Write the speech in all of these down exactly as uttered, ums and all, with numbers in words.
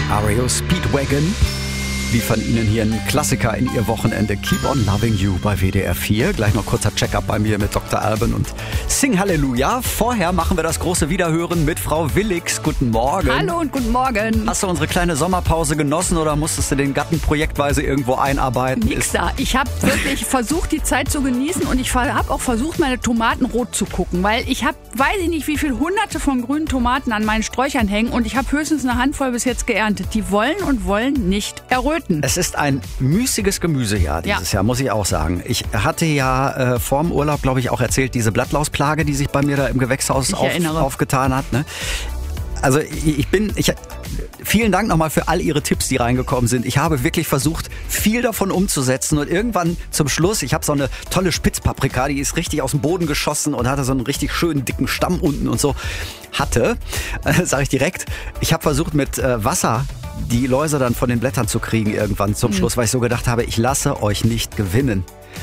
R E O Speedwagon liefern Ihnen hier einen Klassiker in Ihr Wochenende. Keep on Loving You bei W D R vier. Gleich noch kurzer Check-up bei mir mit Doktor Alban und Sing Halleluja. Vorher machen wir das große Wiederhören mit Frau Willigx. Guten Morgen. Hallo und guten Morgen. Hast du unsere kleine Sommerpause genossen oder musstest du den Gatten projektweise irgendwo einarbeiten? Nix da. Ich habe wirklich versucht, die Zeit zu genießen und ich habe auch versucht, meine Tomaten rot zu gucken, weil ich habe, weiß ich nicht, wie viele hunderte von grünen Tomaten an meinen Sträuchern hängen und ich habe höchstens eine Handvoll bis jetzt geerntet. Die wollen und wollen nicht erröten. Es ist ein müßiges Gemüsejahr dieses ja. Jahr, muss ich auch sagen. Ich hatte ja äh, vor dem Urlaub, glaube ich, auch erzählt, diese Blattlaußplage, die sich bei mir da im Gewächshaus auf, aufgetan hat. Ne? Also ich bin, ich, vielen Dank nochmal für all Ihre Tipps, die reingekommen sind. Ich habe wirklich versucht, viel davon umzusetzen und irgendwann zum Schluss, ich habe so eine tolle Spitzpaprika, die ist richtig aus dem Boden geschossen und hatte so einen richtig schönen dicken Stamm unten und so. Hatte, äh, sage ich direkt, ich habe versucht mit äh, Wasser die Läuse dann von den Blättern zu kriegen irgendwann zum Schluss, mhm. weil ich so gedacht habe, ich lasse euch nicht gewinnen.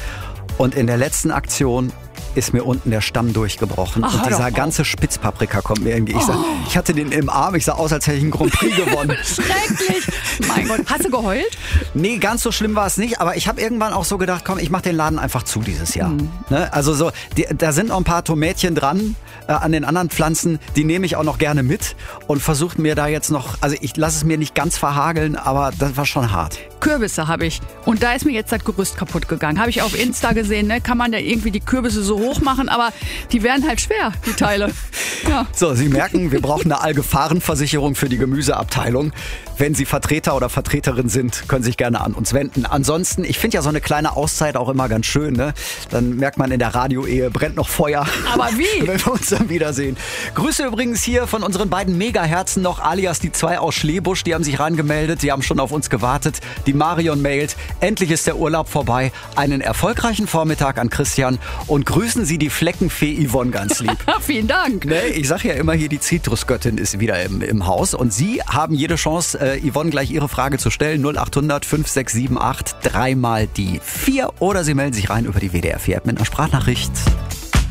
Und in der letzten Aktion ist mir unten der Stamm durchgebrochen. Ach, und dieser ganze Spitzpaprika kommt mir irgendwie. Ich, sag, oh. ich hatte den im Arm, ich sah aus, als hätte ich einen Grand Prix gewonnen. Schrecklich. Mein Gott, hast du geheult? Nee, ganz so schlimm war es nicht, aber ich habe irgendwann auch so gedacht, komm, ich mache den Laden einfach zu dieses Jahr. Mhm. Ne? Also so, die, da sind noch ein paar Tomätchen dran äh, an den anderen Pflanzen, die nehme ich auch noch gerne mit und versuche mir da jetzt noch, also ich lasse es mir nicht ganz verhageln, aber das war schon hart. Kürbisse habe ich und da ist mir jetzt das Gerüst kaputt gegangen. Habe ich auf Insta gesehen, ne? Kann man da irgendwie die Kürbisse so hoch machen, aber die werden halt schwer, die Teile. Ja. So, Sie merken, wir brauchen eine Allgefahrenversicherung für die Gemüseabteilung. Wenn Sie Vertreter oder Vertreterin sind, können Sie sich gerne an uns wenden. Ansonsten, ich finde ja so eine kleine Auszeit auch immer ganz schön. Ne? Dann merkt man, in der Radioehe brennt noch Feuer. Aber wie? Wenn wir uns dann wiedersehen. Grüße übrigens hier von unseren beiden Megaherzen noch, alias die zwei aus Schlebusch. Die haben sich rangemeldet, die haben schon auf uns gewartet. Die Marion mailt, endlich ist der Urlaub vorbei. Einen erfolgreichen Vormittag an Christian und grüßen Sie die Fleckenfee Yvonne ganz lieb. Vielen Dank. Ne, ich sage ja immer hier, die Zitrusgöttin ist wieder im, im Haus und Sie haben jede Chance, äh, Yvonne gleich Ihre Frage zu stellen. null acht hundert fünf sechs sieben acht, dreimal die vier oder Sie melden sich rein über die W D R vier App mit einer Sprachnachricht.